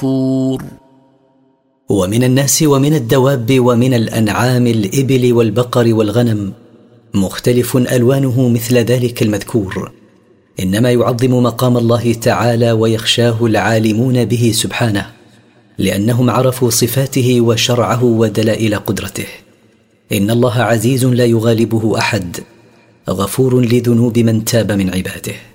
طور. ومن الناس ومن الدواب ومن الأنعام الإبل والبقر والغنم مختلف ألوانه مثل ذلك المذكور، إنما يعظم مقام الله تعالى ويخشاه العالمون به سبحانه، لأنهم عرفوا صفاته وشرعه ودلائل قدرته. إن الله عزيز لا يغالبه أحد، غفور لذنوب من تاب من عباده.